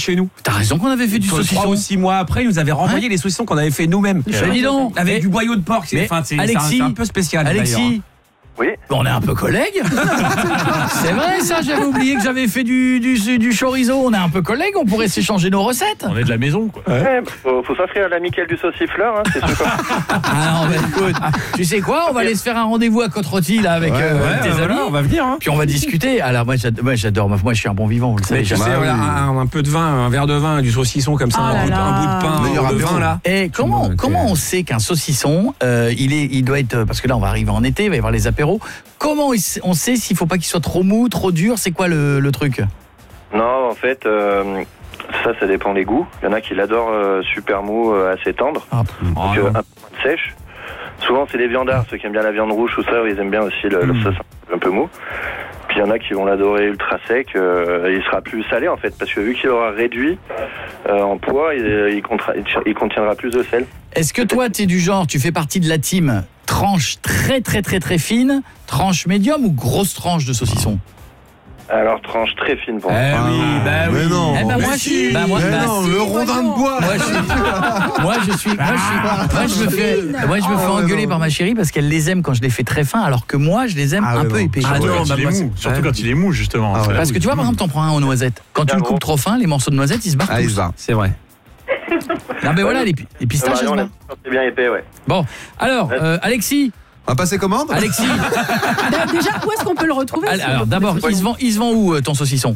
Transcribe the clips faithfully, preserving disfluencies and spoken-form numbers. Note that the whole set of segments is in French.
chez nous. T'as raison qu'on avait fait du saucisson. Trois ou six mois après, ils nous avaient renvoyé Hein les saucissons qu'on avait fait nous-mêmes. Mais dis donc. Avec Mais- du boyau de porc. mais Enfin, c'est, Alexis, c'est un, c'est un peu spécial. Alexis, d'ailleurs. Oui. on est un peu collègues. C'est vrai ça, j'avais oublié que j'avais fait du, du, du chorizo. On est un peu collègues, on pourrait s'échanger nos recettes. On est de la maison, quoi. Ouais, faut, faut s'inscrire à l'amicale du saucifleur, hein, c'est sûr. Ah non, bah, écoute, tu sais quoi, on va aller se faire un rendez-vous à Côte-Rôtie là avec Ouais, euh, Ouais, tes voilà, amis. on va venir. Hein. Puis on va discuter. Alors moi j'adore, moi, j'adore. moi je suis un bon vivant, vous le savez. Mais tu j'adore. sais, Bah voilà, oui. un, un peu de vin, un verre de vin, du saucisson comme ça, Ah un, là bout, de- là. un bout de pain, Meilleur de apéro. vin là. Et comment, Ok. comment on sait qu'un saucisson, euh, il, est, il doit être... Parce que là, on va arriver en été, il va y avoir les apéros. Comment il s- on sait s'il ne faut pas qu'il soit trop mou, trop dur? C'est quoi le, le truc? Non, en fait, euh, ça, ça dépend des goûts. Il y en a qui l'adorent euh, super mou, euh, assez tendre. Ah, Oh, Donc, euh, non. un peu moins sèche. Souvent, c'est les viandards, ceux qui aiment bien la viande rouge ou ça, ils aiment bien aussi le, le Mm. sauce un peu mou. Puis il y en a qui vont l'adorer ultra sec. Euh, il sera plus salé en fait, parce que vu qu'il aura réduit euh, en poids, il, il, contra- il contiendra plus de sel. Est-ce que toi, tu es du genre, tu fais partie de la team tranche très très très très fine, tranche médium ou grosse tranche de saucisson? Alors tranche très fine pour Eh moi. oui, bah mais oui. non. Eh ben, Mais moi, si. je- bah, moi- Mais bah, non, si, le rondin de bois. Moi je suis, moi je suis, moi je suis, moi je me fais, moi je me fais Ah, ouais, engueuler non. par ma chérie parce qu'elle les aime quand je les fais très fins, alors que moi je les aime Ah, un ouais, peu non. épais. Ah, Surtout non, quand bah, il est moi, mou. c'est- Surtout quand il est mou, justement. Ah ouais. Parce que tu vois, par exemple, t'en prends un aux noisettes. Quand tu Bien le gros. coupes trop fin, les morceaux de noisettes, ils se barrent Ah, il tous. se va. C'est vrai. Non, mais voilà, les, pi- les pistaches, elles se Marion, barrent. c'est bien épais, ouais. Bon, alors, euh, Alexis, On va passer commande. Alexis, Bah, déjà, où est-ce qu'on peut le retrouver? al- ce- alors d'abord, il se vend, il se vend où euh, ton saucisson?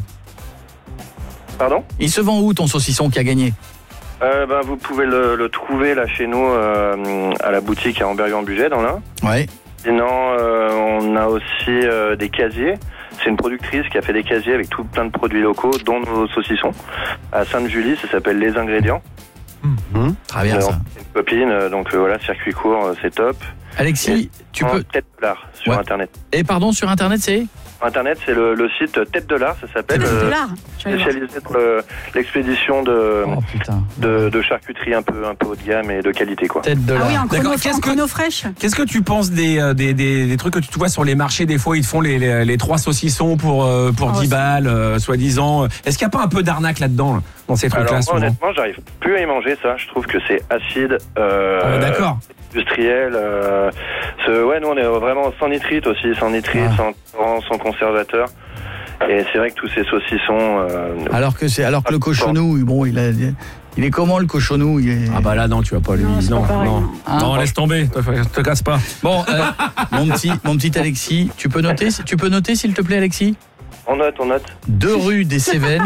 Pardon Il se vend où ton saucisson qui a gagné? euh, ben, Vous pouvez le, le trouver là chez nous euh, à la boutique à Amberg-en-Bugey dans l'Ain. Ouais. Sinon, euh, on a aussi euh, des casiers. C'est une productrice qui a fait des casiers avec tout plein de produits locaux, dont nos saucissons. À Sainte-Julie, ça s'appelle Les Ingrédients. Très bien Euh, ça. c'est une copine, euh, donc euh, voilà, circuit court, euh, c'est top. Alexis, tu En peux. Tête de l'art sur Ouais. Internet. Et pardon, sur Internet, c'est Sur Internet, c'est le, le site Tête de l'art, ça s'appelle. Tête de euh, l'art. Je vais aller voir. spécialisé pour le- l'expédition de, Oh putain. de, de charcuterie un peu, un peu haut de gamme et de qualité, quoi. Tête de Ah oui, l'art. en chrono, D'accord, en qu'est-ce que- chrono fraîche. Qu'est-ce que tu penses des, euh, des, des, des trucs que tu vois sur les marchés? Des fois, ils te font les, les, les trois saucissons pour, euh, pour Ah ouais, dix c'est- balles, euh, soi-disant. Est-ce qu'il n'y a pas un peu d'arnaque là-dedans, là, dans ces trucs-là, Alors moi, souvent? honnêtement, j'arrive plus à y manger ça. Je trouve que c'est acide, euh, Ah ouais, d'accord. industriel. Euh, ce- ouais, nous on est vraiment sans nitrite aussi, sans nitrite, Ah. sans colorant, sans conservateur. Et c'est vrai que tous ces saucissons. Euh, Alors que c'est, alors que le cochonou, bon, il a, il est comment le cochonou? Il est. Ah bah là, non, tu vas pas lui. Non, c'est pas Non, pareil, non. non. Hein Non, laisse tomber, te, te casse pas. Bon, euh, mon petit, mon petit Alexis, tu peux noter, tu peux noter s'il te plaît, Alexis? on note, on note. deux rue des Cévennes,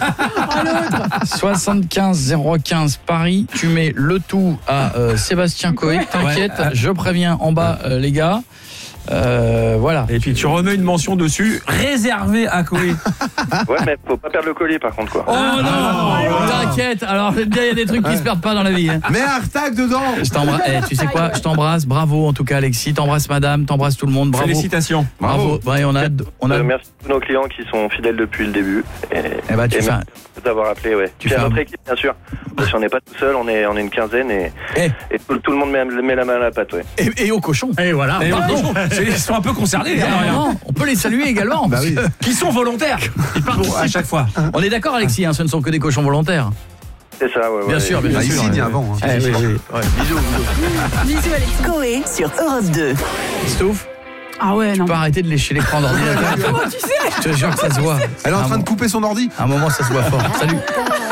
soixante-quinze zéro quinze Paris. Tu mets le tout à euh, Sébastien Coé. T'inquiète, Ouais. je préviens en bas euh, les gars. Euh, voilà. Et puis tu remets une mention dessus, réservée à Koé. Ouais, mais faut pas perdre le colis par contre, quoi. Oh non, t'inquiète. Alors, il y a des trucs qui se perdent pas dans la vie. hein. Mets un hashtag dedans. Je t'embrasse. Eh, tu sais quoi? Je t'embrasse. Bravo en tout cas, Alexis. T'embrasses madame, t'embrasses tout le monde. Bravo. Félicitations. Bravo. Ouais, on a, on a. Euh, merci à tous nos clients qui sont fidèles depuis le début. Et, Eh ben, tu et fais un- merci d'avoir appelé, ouais. Tu Puis à fais un- notre équipe, bien sûr. Parce qu'on n'est pas tout seul, on est, on est une quinzaine et, Eh. et tout, tout le monde met, met la main à la pâte, ouais. Et, et au cochon. Et voilà. Et pardon, ils sont un peu concernés, les gars. Non, on peut les saluer également. Bah parce oui. que- Qui sont volontaires. Ils partent à chaque fois. On est d'accord, Alexis, hein, ce ne sont que des cochons volontaires. C'est ça, ouais. Bien ouais. sûr, bien Bah, sûr. ici, dit avant. hein. Eh, oui, oui. Ouais, bisous, bisous. Bisous, Alexis. Coé sur Europe deux. Stouff, Ah ouais, non. tu peux arrêter de lécher l'écran d'ordinateur. Comment tu sais? Je te jure que ça se voit. Elle est en À un train de mo- couper son ordi. À un moment, ça se voit fort. Salut.